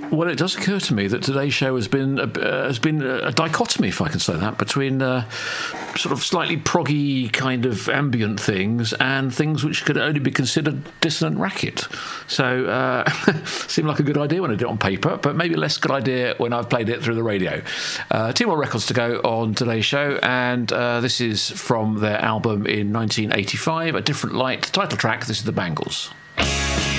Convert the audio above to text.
Well, it does occur to me that today's show has been a dichotomy, if I can say that, between sort of slightly proggy kind of ambient things and things which could only be considered dissonant racket. So, seemed like a good idea when I did it on paper, but maybe a less good idea when I've played it through the radio. Two more records to go on today's show, and this is from their album in 1985, A Different Light, title track. This is The Bangles.